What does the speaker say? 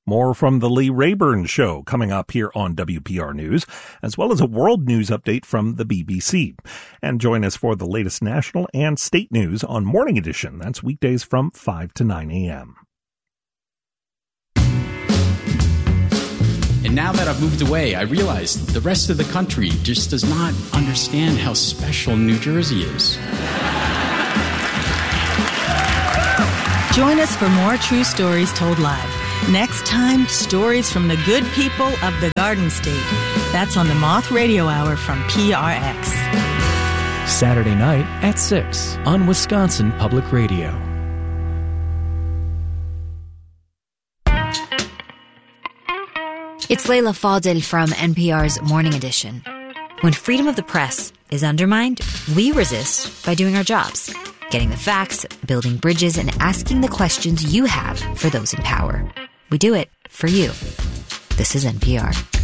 More from the Lee Rayburn Show coming up here on WPR News, as well as a world news update from the BBC. And join us for the latest national and state news on Morning Edition. That's weekdays from 5 to 9 a.m. And now that I've moved away, I realize the rest of the country just does not understand how special New Jersey is. Join us for more true stories told live. Next time, stories from the good people of the Garden State. That's on the Moth Radio Hour from PRX. Saturday night at 6 on Wisconsin Public Radio. It's Leila Fadel from NPR's Morning Edition. When freedom of the press is undermined, we resist by doing our jobs, getting the facts, building bridges, and asking the questions you have for those in power. We do it for you. This is NPR.